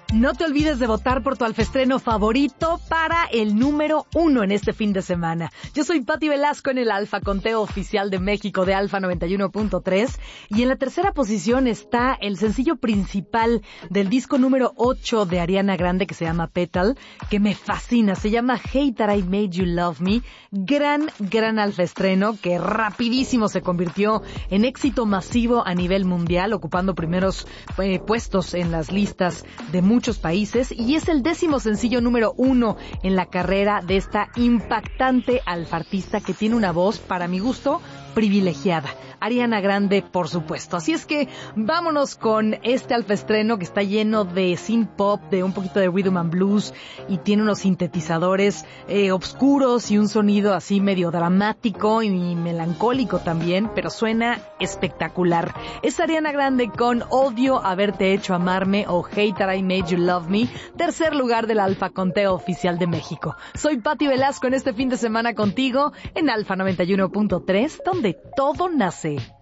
No te olvides de votar por tu alfaestreno favorito para el número 1 en este fin de semana. Yo soy Pati Velasco en el Alfa Conteo Oficial de México de Alfa 91.3 y en la tercera posición está el sencillo principal del disco número 8 de Ariana Grande que se llama Petal, que me fascina. Se llama Hey That I Made You Love Me. Gran alfaestreno que rapidísimo se convirtió en éxito masivo a nivel mundial, ocupando primeros puestos en las listas de muchos países, y es el 10º sencillo número 1 en la carrera de esta impactante alfartista que tiene una voz, para mi gusto, privilegiada. Ariana Grande, por supuesto. Así es que vámonos con este alfaestreno que está lleno de synth pop, de un poquito de rhythm and blues, y tiene unos sintetizadores obscuros y un sonido así medio dramático y melancólico también, pero suena espectacular. Es Ariana Grande con Odio Haberte Hecho Amarme o Hey That I Made You Love Me, tercer lugar del Alfa Conteo Oficial de México. Soy Pati Velasco en este fin de semana contigo en Alfa 91.3, donde todo nace.